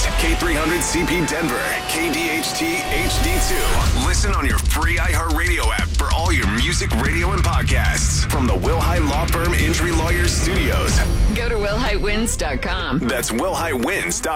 K300CP Denver, KDHT HD2. Listen on your free iHeartRadio app for all your music, radio, and podcasts from the Wilhite Law Firm Injury Lawyers Studios. Go to WilhiteWins.com. That's WilhiteWins.com.